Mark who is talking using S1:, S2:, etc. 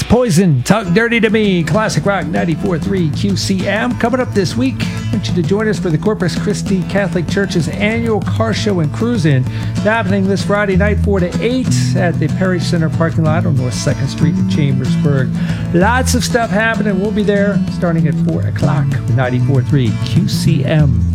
S1: Poison, Talk Dirty to Me, Classic Rock 94.3 QCM. Coming up this week, I want you to join us for the Corpus Christi Catholic Church's annual car show and cruise-in. Happening this Friday night, 4 to 8 at the Parish Center parking lot on North 2nd Street in Chambersburg. Lots of stuff happening. We'll be there starting at 4 o'clock with 94.3 QCM.